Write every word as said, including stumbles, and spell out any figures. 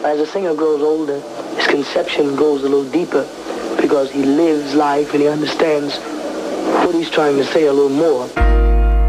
But as the singer grows older, his conception goes a little deeper because he lives life and he understands what he's trying to say a little more.